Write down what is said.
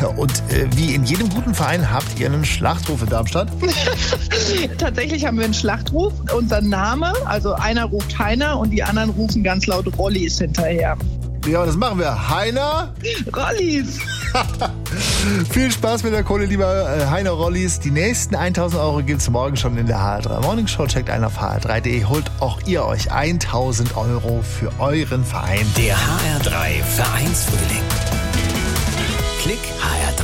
Und wie in jedem guten Verein habt ihr einen Schlachtruf in Darmstadt? Tatsächlich haben wir einen Schlachtruf. Unser Name, also einer ruft Heiner und die anderen rufen ganz laut Rollis hinterher. Ja, das machen wir. Heiner? Rollis! Viel Spaß mit der Kohle, lieber Heiner Rollis. Die nächsten 1.000 Euro gibt's morgen schon in der HR3 Morning Show. Checkt ein auf hr3.de. Holt auch ihr euch 1.000 Euro für euren Verein. Der HR3 Vereinsfrühling.